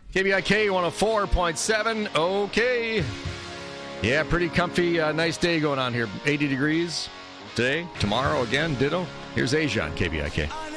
KBIK 104.7. Okay. Yeah, pretty comfy, nice day going on here. 80 degrees today. Tomorrow, again, ditto. Here's Asia on KBIK.